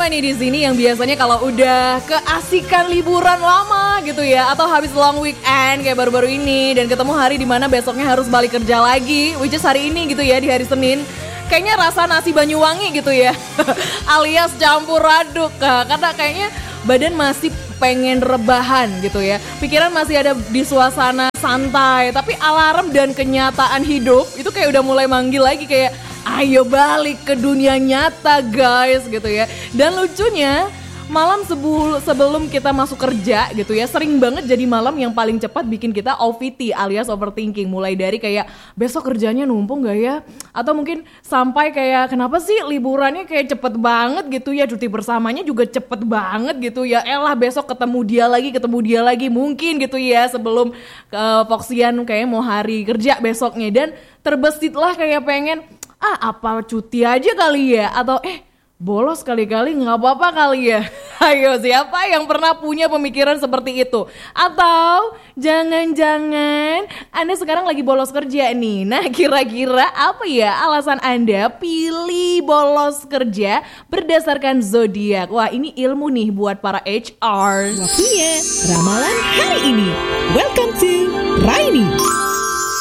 semua nih di sini yang biasanya kalau udah keasikan liburan lama gitu ya, atau habis long weekend kayak baru-baru ini dan ketemu hari dimana besoknya harus balik kerja lagi, which is hari ini gitu ya, di hari Senin. Kayaknya rasa nasi Banyuwangi gitu ya, alias campur aduk, karena kayaknya badan masih pengen rebahan gitu ya. Pikiran masih ada di suasana santai, tapi alarm dan kenyataan hidup itu kayak udah mulai manggil lagi kayak ayo balik ke dunia nyata guys gitu ya. Dan lucunya malam sebelum kita masuk kerja gitu ya, sering banget jadi malam yang paling cepat bikin kita OVT alias overthinking. Mulai dari kayak besok kerjanya numpuk gak ya? Atau mungkin sampai kayak kenapa sih liburannya kayak cepet banget gitu ya, cuti bersamanya juga cepet banget gitu ya. Elah besok ketemu dia lagi mungkin gitu ya, sebelum Foxian kayak mau hari kerja besoknya. Dan terbesitlah kayak pengen apa cuti aja kali ya, atau bolos kali-kali gak apa-apa kali ya. Ayo, siapa yang pernah punya pemikiran seperti itu? Atau jangan-jangan Anda sekarang lagi bolos kerja nih. Nah, kira-kira apa ya alasan Anda pilih bolos kerja berdasarkan zodiak? Wah, ini ilmu nih buat para HR. Waktunya ramalan hari ini. Welcome to Raini.